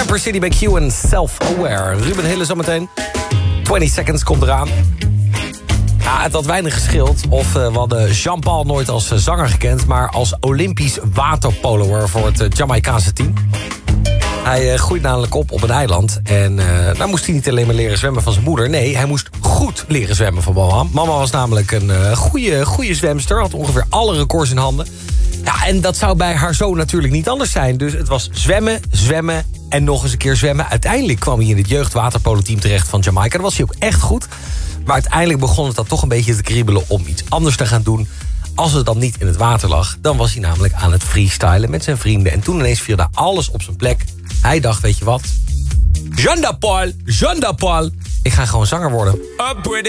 Cypress City bij Q en Self-Aware. Ruben Hille zometeen. 20 Seconds komt eraan. Ja, het had weinig geschild of we hadden Jean-Paul nooit als zanger gekend... maar als Olympisch waterpoloer voor het Jamaicaanse team. Hij groeit namelijk op een eiland. En daar moest hij niet alleen maar leren zwemmen van zijn moeder. Nee, hij moest goed leren zwemmen van mama. Mama was namelijk een goede zwemster. Had ongeveer alle records in handen. Ja, en dat zou bij haar zoon natuurlijk niet anders zijn. Dus het was zwemmen en nog eens een keer zwemmen. Uiteindelijk kwam hij in het jeugdwaterpolo-team terecht van Jamaica. Daar was hij ook echt goed. Maar uiteindelijk begon het dan toch een beetje te kriebelen om iets anders te gaan doen. Als het dan niet in het water lag, dan was hij namelijk aan het freestylen met zijn vrienden. En toen ineens viel daar alles op zijn plek. Hij dacht, weet je wat? Jean-Paul, ik ga gewoon zanger worden.